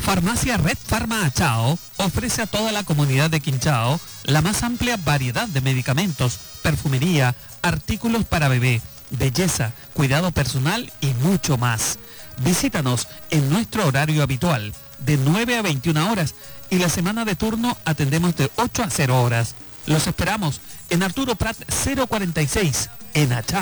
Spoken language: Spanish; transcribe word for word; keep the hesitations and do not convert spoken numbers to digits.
Farmacia Red Pharma Achao ofrece a toda la comunidad de Quinchao la más amplia variedad de medicamentos, perfumería, artículos para bebé, belleza, cuidado personal y mucho más. Visítanos en nuestro horario habitual, de nueve a veintiuna horas, y la semana de turno atendemos de ocho a cero horas. Los esperamos en Arturo Prat cero cuarenta y seis, en Achao.